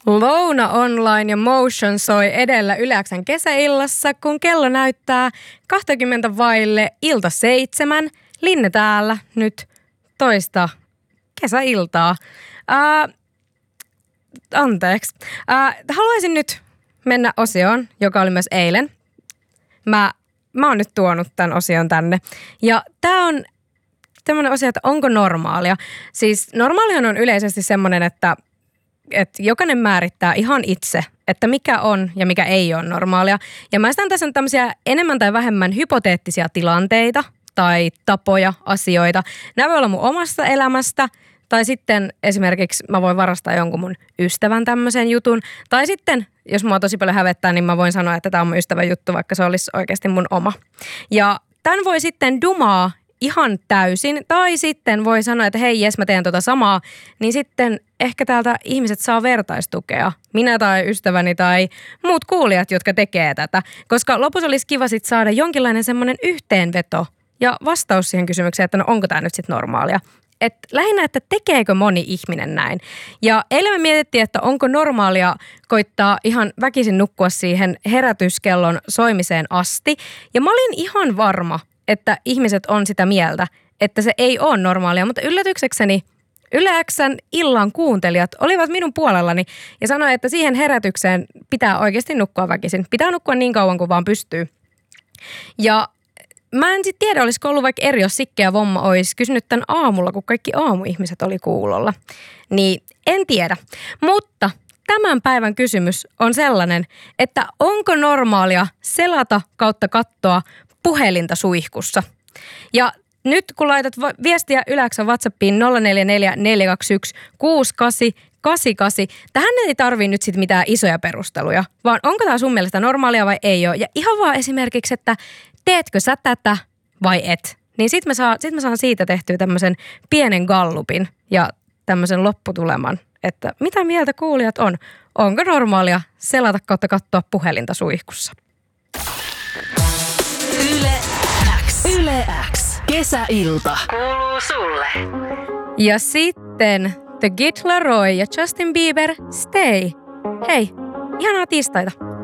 Louna Online ja Motion soi edellä Yle X:n kesäillassa, kun kello näyttää 20 vaille ilta 7. Linne täällä nyt toista kesäiltaa. Anteeksi. Haluaisin nyt mennä osioon, joka oli myös eilen. Mä oon nyt tuonut tämän osion tänne. Ja tää on tämmönen osio, että onko normaalia. Siis normaalihan on yleisesti semmoinen, että jokainen määrittää ihan itse, että mikä on ja mikä ei ole normaalia. Ja mä esitän tässä tämmöisiä enemmän tai vähemmän hypoteettisia tilanteita tai tapoja, asioita. Nämä voi olla mun omasta elämästä tai sitten esimerkiksi mä voin varastaa jonkun mun ystävän tämmöisen jutun. Tai sitten, jos mua tosi paljon hävettää, niin mä voin sanoa, että tämä on mun ystävän juttu, vaikka se olisi oikeasti mun oma. Ja tämän voi sitten dumaa ihan täysin, tai sitten voi sanoa, että hei jes, mä teen tota samaa, niin sitten ehkä täältä ihmiset saa vertaistukea. Minä tai ystäväni tai muut kuulijat, jotka tekee tätä. Koska lopussa olisi kiva sitten saada jonkinlainen semmoinen yhteenveto ja vastaus siihen kysymykseen, että no onko tämä nyt sitten normaalia. Että lähinnä, että tekeekö moni ihminen näin. Ja eilen me mietittiin, että onko normaalia koittaa ihan väkisin nukkua siihen herätyskellon soimiseen asti. Ja mä olin ihan varma, että ihmiset on sitä mieltä, että se ei ole normaalia, mutta yllätyksekseni Yle X:n illan kuuntelijat olivat minun puolellani ja sanoi, että siihen herätykseen pitää oikeasti nukkua väkisin. Pitää nukkua niin kauan kuin vaan pystyy. Ja mä en sitten tiedä, olisiko ollut vaikka eri, jos Sikke ja Vomma olisi kysynyt tämän aamulla, kun kaikki aamuihmiset oli kuulolla. Niin en tiedä, mutta tämän päivän kysymys on sellainen, että onko normaalia selata kautta katsoa puhelinta suihkussa. Ja nyt kun laitat viestiä Yle X:n WhatsAppiin 044 421 6888, tähän ei tarvii nyt sit mitään isoja perusteluja, vaan onko tämä sun mielestä normaalia vai ei ole. Ja ihan vaan esimerkiksi, että teetkö sä tätä vai et. Niin sit mä saan siitä tehtyä tämmöisen pienen gallupin ja tämmöisen lopputuleman, että mitä mieltä kuulijat on. Onko normaalia selata kautta katsoa puhelinta suihkussa? Yle X. Yle X. Kesäilta. Kuuluu sulle. Ja sitten The Kid Laroi ja Justin Bieber, Stay. Hei, ihanaa tiistaita.